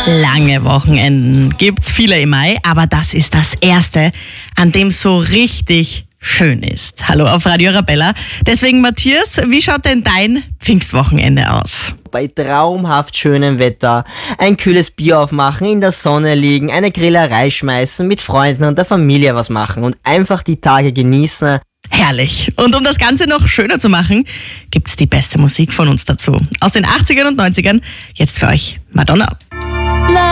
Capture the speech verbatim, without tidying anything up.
Lange Wochenenden gibt's viele im Mai, aber das ist das erste, an dem so richtig schön ist. Hallo auf Radio Arabella. Deswegen Matthias, wie schaut denn dein Pfingstwochenende aus? Bei traumhaft schönem Wetter ein kühles Bier aufmachen, in der Sonne liegen, eine Grillerei schmeißen, mit Freunden und der Familie was machen und einfach die Tage genießen. Herrlich. Und um das Ganze noch schöner zu machen, gibt's die beste Musik von uns dazu. Aus den achtzigern und neunzigern, jetzt für euch Madonna.